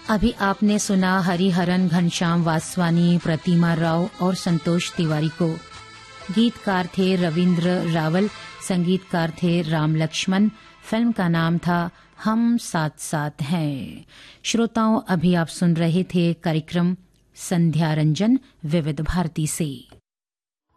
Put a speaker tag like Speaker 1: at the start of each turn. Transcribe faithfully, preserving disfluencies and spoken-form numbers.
Speaker 1: अभी आपने सुना हरिहरन घनश्याम वासवानी, प्रतिमा राव और संतोष तिवारी को। गीतकार थे रविंद्र रावल, संगीतकार थे राम लक्ष्मण। फिल्म का नाम था हम साथ साथ हैं। श्रोताओं, अभी आप सुन रहे थे कार्यक्रम संध्या रंजन विविध भारती से।